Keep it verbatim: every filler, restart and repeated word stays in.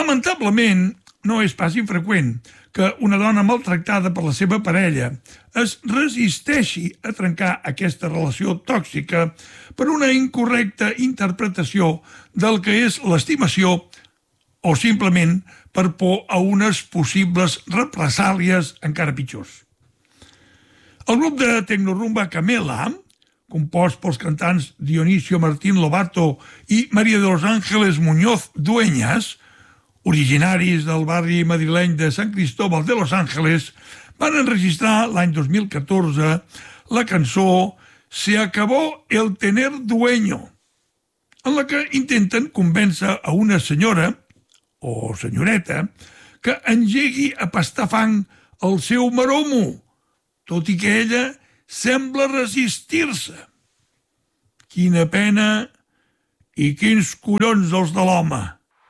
Lamentablement, no és pas infreqüent que una dona maltractada per la seva parella es resisteixi a trencar aquesta relació tòxica per una incorrecta interpretació del que és l'estimació o simplement per por a unes possibles represàlies encara pitjors. El grup de tecnorumba Camela, compost pels cantants Dionisio Martín Lobato i María de los Ángeles Muñoz Dueñas, originaris del barri madrileny de Sant Cristóbal de Los Ángeles, van enregistrar l'any dos mil catorze la cançó Se acabó el tener dueño, en la que intenten convèncer a una senyora, o senyoreta, que engegui a pastar fang el seu maromo, tot i que ella sembla resistir-se. Quina pena i quins collons els de l'home.